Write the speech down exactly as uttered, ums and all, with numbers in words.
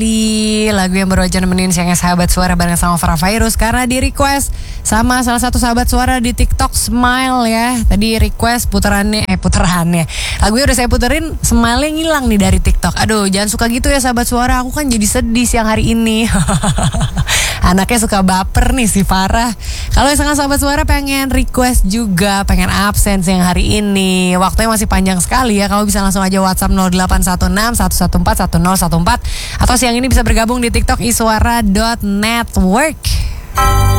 Di lagu yang baru aja nemenin siangnya sahabat suara bareng sama Farah Virus karena di request sama salah satu sahabat suara di TikTok Smile ya. Tadi request putarannya eh putarannya. Lagunya udah saya puterin, Smile-nya ngilang nih dari TikTok. Aduh, jangan suka gitu ya sahabat suara. Aku kan jadi sedih siang hari ini. Anaknya suka baper nih si Farah. Kalau misalkan sahabat suara pengen request juga, pengen absen siang hari ini, waktunya masih panjang sekali ya. Kamu bisa langsung aja WhatsApp nol delapan satu enam satu satu empat satu nol satu empat atau siang ini bisa bergabung di TikTok iswara dot network.